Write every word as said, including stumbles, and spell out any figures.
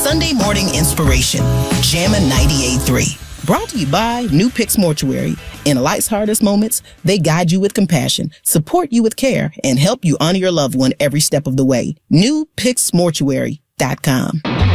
Sunday morning inspiration. Jammin' ninety-eight point three. Brought to you by New Picks Mortuary. In life's hardest moments, they guide you with compassion, support you with care, and help you honor your loved one every step of the way. New Picks Mortuary dot com.